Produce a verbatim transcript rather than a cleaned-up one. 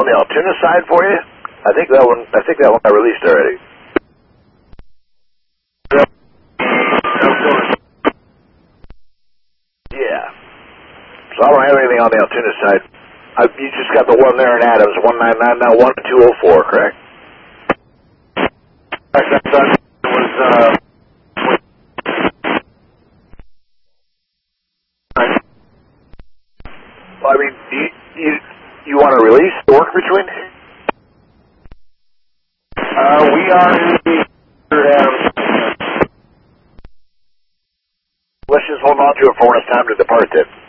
the Altoona side for you? I think that one. I think that one I released already. Yeah. So I don't have anything on the Altoona side. I, you just got the one there in Adams, one nine nine nine one two oh four, correct? Correct. That was. Uh, Well, I mean, do you, you, you want to release the work between? Uh, we are in the, um, let's just hold on to it for when it's time to depart then.